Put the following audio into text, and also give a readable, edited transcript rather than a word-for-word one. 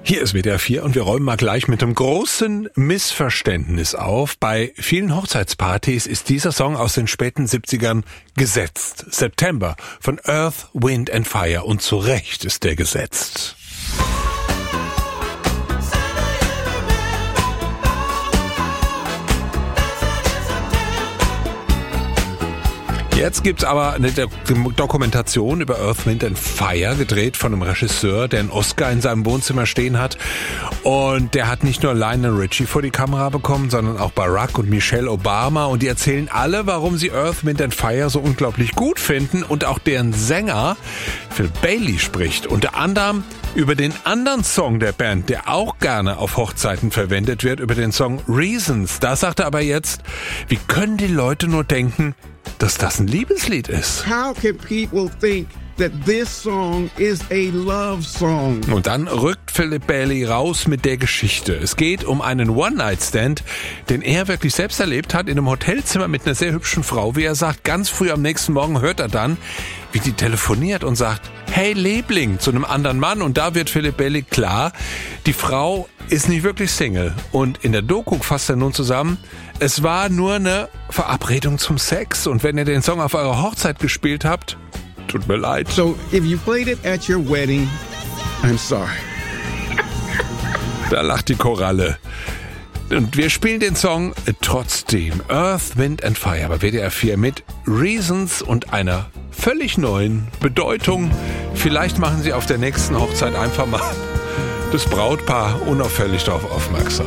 Hier ist WDR 4 und wir räumen mal gleich mit einem großen Missverständnis auf. Bei vielen Hochzeitspartys ist dieser Song aus den späten 70ern gesetzt. September von Earth, Wind and Fire. Und zu Recht ist der gesetzt. Jetzt gibt's aber eine Dokumentation über Earth, Wind and Fire, gedreht von einem Regisseur, der einen Oscar in seinem Wohnzimmer stehen hat. Und der hat nicht nur Lionel Richie vor die Kamera bekommen, sondern auch Barack und Michelle Obama. Und die erzählen alle, warum sie Earth, Wind and Fire so unglaublich gut finden. Und auch deren Sänger, Phil Bailey, spricht unter anderem über den anderen Song der Band, der auch gerne auf Hochzeiten verwendet wird, über den Song Reasons. Da sagt er aber jetzt, wie können die Leute nur denken, dass das ein Liebeslied ist? How can people think that this song is a love song? Und dann rückt Philip Bailey raus mit der Geschichte. Es geht um einen One-Night-Stand, den er wirklich selbst erlebt hat, in einem Hotelzimmer mit einer sehr hübschen Frau. Wie er sagt, ganz früh am nächsten Morgen hört er dann, wie die telefoniert und sagt, hey Liebling, zu einem anderen Mann. Und da wird Philip Bailey klar, die Frau ist nicht wirklich Single. Und in der Doku fasst er nun zusammen, es war nur eine Verabredung zum Sex. Und wenn ihr den Song auf eurer Hochzeit gespielt habt, tut mir leid. So, if you played it at your wedding, I'm sorry. Da lacht die Koralle. Und wir spielen den Song trotzdem. Earth, Wind and Fire bei WDR 4 mit Reasons und einer völlig neuen Bedeutung. Vielleicht machen Sie auf der nächsten Hochzeit einfach mal das Brautpaar unauffällig darauf aufmerksam.